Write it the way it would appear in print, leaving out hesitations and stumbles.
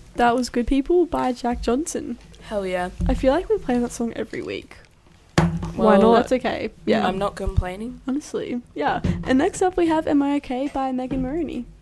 That was Good People by Jack Johnson. Hell yeah. I feel like we play that song every week. Well, Why not? That's okay. Yeah. I'm not complaining. Honestly. Yeah. And next up we have Am I Okay by Megan Maroney.